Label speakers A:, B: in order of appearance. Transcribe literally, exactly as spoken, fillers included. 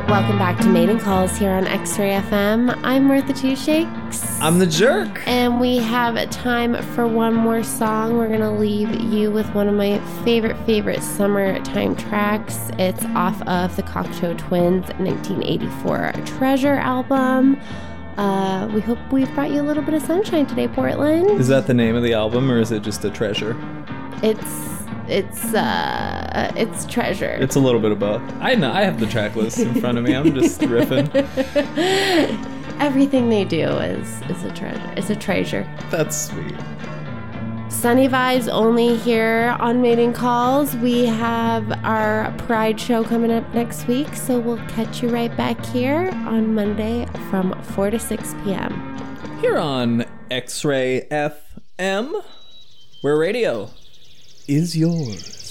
A: Welcome back to Maiden Calls here on X-Ray F M. I'm Martha Two Shakes.
B: I'm the Jerk.
A: And we have time for one more song. We're going to leave you with one of my favorite, favorite summertime tracks. It's off of the Cocteau Twins' nineteen eighty-four Treasure album. Uh, we hope we've brought you a little bit of sunshine today, Portland.
B: Is that the name of the album, or is it just a treasure?
A: It's... It's, uh, it's Treasure.
B: It's a little bit of both. I know, I have the track list in front of me. I'm just riffing.
A: Everything they do is, is a treasure. It's a treasure.
B: That's sweet.
A: Sunny vibes only here on Maiden Calls. We have our Pride show coming up next week, so we'll catch you right back here on Monday from four to six p.m.
B: Here on X-Ray F M, where radio is yours.